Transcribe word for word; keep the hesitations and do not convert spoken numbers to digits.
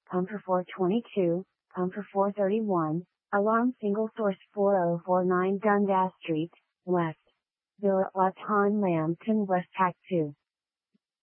Pumper four twenty-two, Pumper four thirty-one, Alarm Single Source four oh four nine Dundas Street, West. Villa Auton Lambton West Hack two.